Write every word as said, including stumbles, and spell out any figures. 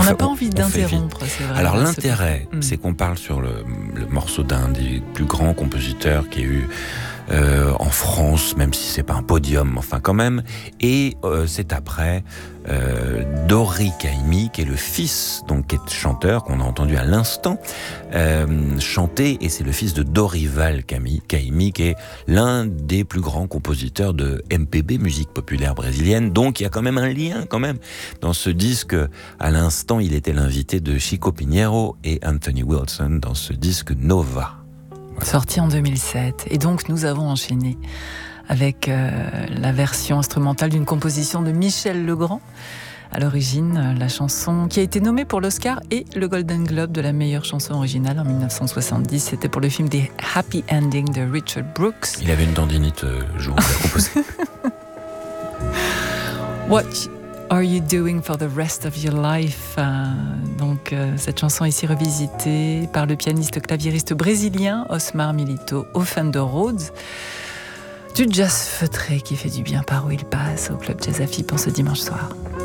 n'a pas envie d'interrompre, c'est vrai. Alors l'intérêt, ce... c'est qu'on parle sur le, le morceau d'un des plus grands compositeurs qui a eu euh, en France, même si c'est pas un podium, enfin quand même. Et euh, c'est après euh, Dori Caymmi, qui est le fils, donc qui est chanteur, qu'on a entendu à l'instant euh, chanter, et c'est le fils de Dorival Caymmi, Caymmi, qui est l'un des plus grands compositeurs de M P B, musique populaire brésilienne. Donc il y a quand même un lien, quand même, dans ce disque. À l'instant, il était l'invité de Chico Pinheiro et Anthony Wilson dans ce disque Nova. Voilà. Sorti en deux mille sept. Et donc, nous avons enchaîné avec euh, la version instrumentale d'une composition de Michel Legrand. À l'origine, la chanson qui a été nommée pour l'Oscar et le Golden Globe de la meilleure chanson originale en dix-neuf cent soixante-dix. C'était pour le film The Happy Ending de Richard Brooks. Il avait une tendinite euh, le jour où il a composé. What are you doing for the rest of your life? euh, Donc, euh, cette chanson est ici revisitée par le pianiste claviériste brésilien Osmar Milito au Fender Rhodes. Du jazz feutré qui fait du bien par où il passe au Club Jazz à Filles pour ce dimanche soir.